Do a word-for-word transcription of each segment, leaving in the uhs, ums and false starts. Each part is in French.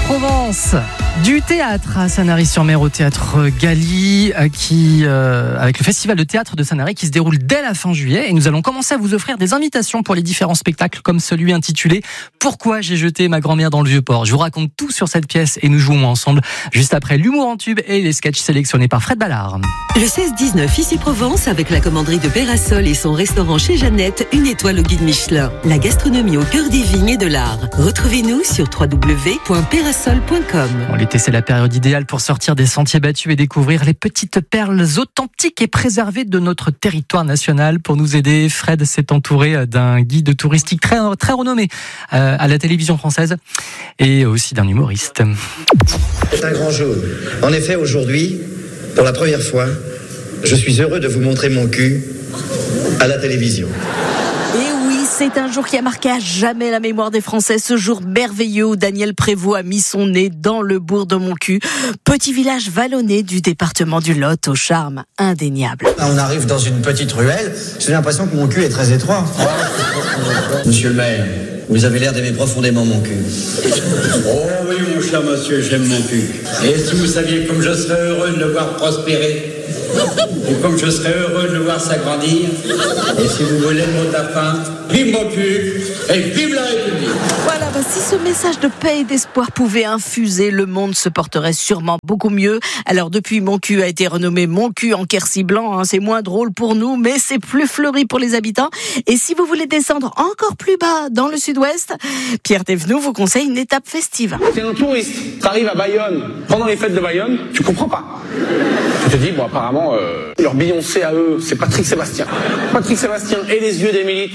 Provence, du théâtre à Sanary-sur-Mer au théâtre Galie, qui, euh, avec le festival de théâtre de Sanary qui se déroule dès la fin juillet. Et nous allons commencer à vous offrir des invitations pour les différents spectacles, comme celui intitulé « Pourquoi j'ai jeté ma grand-mère dans le Vieux-Port ». Je vous raconte tout sur cette pièce et nous jouons ensemble juste après l'humour en tube et les sketchs sélectionnés par Fred Ballard. Le seize dix-neuf, ici Provence, avec la commanderie de Pérasol et son restaurant chez Jeannette, une étoile au guide Michelin. La gastronomie au cœur des vignes et de l'art. Retrouvez-nous sur w w w point pérasol point com. Bon, l'été, c'est la période idéale pour sortir des sentiers battus et découvrir les petites perles authentiques et préservées de notre territoire national. Pour nous aider, Fred s'est entouré d'un guide touristique très, très renommé euh, à la télévision française et aussi d'un humoriste. C'est un grand jour. En effet, aujourd'hui, pour la première fois, je suis heureux de vous montrer mon cul à la télévision. C'est un jour qui a marqué à jamais la mémoire des Français, ce jour merveilleux où Daniel Prévost a mis son nez dans le bourg de Montcuq, petit village vallonné du département du Lot au charme indéniable. On arrive dans une petite ruelle, j'ai l'impression que mon cul est très étroit. Monsieur le maire, vous avez l'air d'aimer profondément mon cul. Oh oui, mon cher monsieur, j'aime mon cul. Et si vous saviez comme je serais heureux de le voir prospérer, et comme je serais heureux de le voir s'agrandir, et si vous voulez le mot de la fin, vive mon cul et vive la République. Voilà, bah, si ce message de paix et d'espoir pouvait infuser, le monde se porterait sûrement beaucoup mieux. Alors depuis, mon cul a été renommé Mon cul en Quercy blanc, hein, c'est moins drôle pour nous, mais c'est plus fleuri pour les habitants. Et si vous voulez descendre encore plus bas dans le sud-ouest, Pierre Thévenoud vous conseille une étape festive. C'est un touriste, t'arrives à Bayonne, pendant les fêtes de Bayonne, tu comprends pas. Tu te dis, bon apparemment, euh, leur Beyoncé à eux, c'est Patrick Sébastien. Patrick Sébastien et les yeux d'Émilie.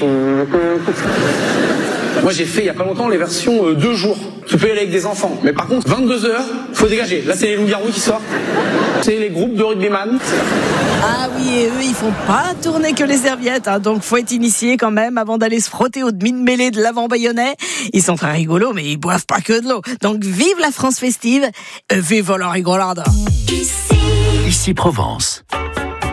Moi j'ai fait il y a pas longtemps les versions euh, deux jours. Tu peux y aller avec des enfants. Mais par contre, vingt-deux heures, faut dégager. Là c'est les loups-garous qui sortent. C'est les groupes de rugbyman. Ah oui, et eux, ils font pas tourner que les serviettes, hein, donc faut être initié quand même avant d'aller se frotter au demi-mêlée de l'avant bayonnais. Ils sont très rigolos, mais ils boivent pas que de l'eau. Donc vive la France festive, euh, vive la rigolade. Ici Provence.